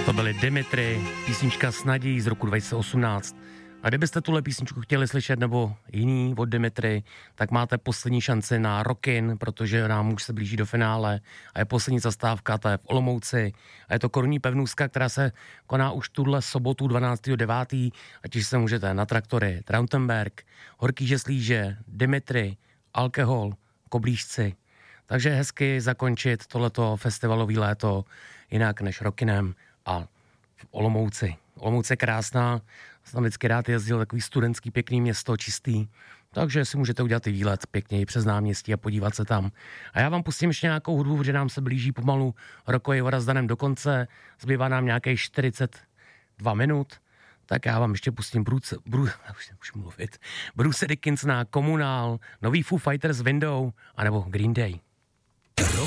To byly Dimitri, písnička s nadějí z roku 2018. A kdybyste tuhle písničku chtěli slyšet nebo jiný od Dimitri, tak máte poslední šanci na Rockin, protože nám už se blíží do finále a je poslední zastávka, ta je v Olomouci a je to korunní pevnůzka, která se koná už tuhle sobotu 12.9. a těšit se můžete na Traktory, Trautenberg, Horký Žeslíže, Dimitri, Alkohol, Koblížci. Takže hezky zakončit tohleto festivalový léto jinak než Rockinem a v Olomouci. Olomouc je krásná, jsem vždycky rád jezdil, takový studentský pěkný město, čistý, takže si můžete udělat i výlet pěkně přes náměstí a podívat se tam. A já vám pustím ještě nějakou hudbu, protože nám se blíží pomalu rokový hora s Danem do konce, zbývá nám nějakých 42 minut, tak já vám ještě pustím Bruce Dickinsona, Komunál, nový Foo Fighters Window, anebo Green Day.